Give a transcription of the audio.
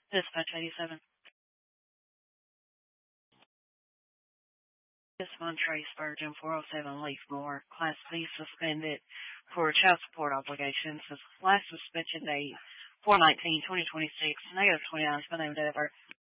Dispatch 87. This Montre Spurgeon 407 Leafmore, Class B suspended for child support obligations. His last suspension date 4/19/2026, negative 29 has been named over.